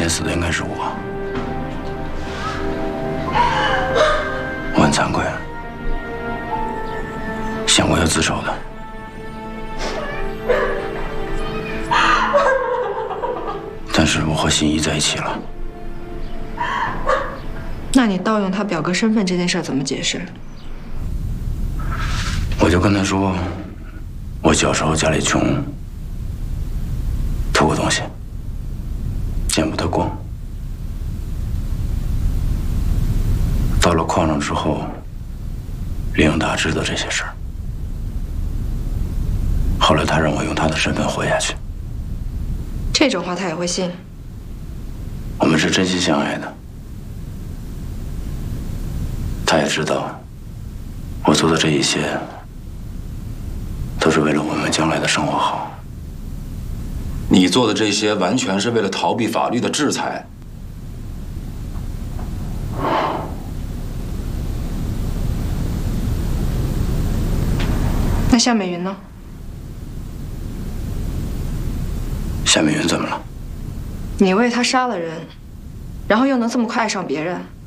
死的应该是我。我很惭愧，想过要自首的。但是我和心怡在一起了。 那你盗用他表哥身份这件事怎么解释？ 我就跟他说，我小时候家里穷，偷过东西，见不得光。到了矿上之后，利用他知道这些事儿。后来他让我用他的身份活下去。 这种话他也会信？ 我们是真心相爱的，他也知道，我做的这一切都是为了我们将来的生活好。 你做的这些完全是为了逃避法律的制裁。 那夏美云呢？ 夏美云怎么了？ 你为她杀了人，然后又能这么快爱上别人？